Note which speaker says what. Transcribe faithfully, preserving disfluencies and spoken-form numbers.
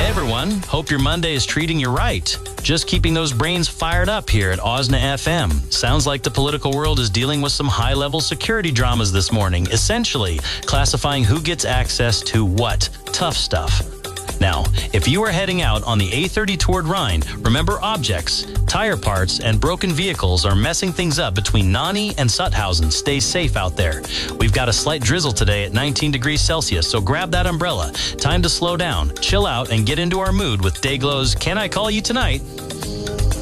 Speaker 1: everyone. Hope your Monday is treating you right. Just keeping those brains fired up here at Osna F M. Sounds like the political world is dealing with some high-level security dramas this morning, essentially classifying who gets access to what. Tough stuff. Now, if you are heading out on the A thirty toward Rhine, remember objects, tire parts, and broken vehicles are messing things up between Nani and Sutthausen. Stay safe out there. We've got a slight drizzle today at nineteen degrees Celsius, so grab that umbrella. Time to slow down, chill out, and get into our mood with Dayglow's Can I Call You Tonight?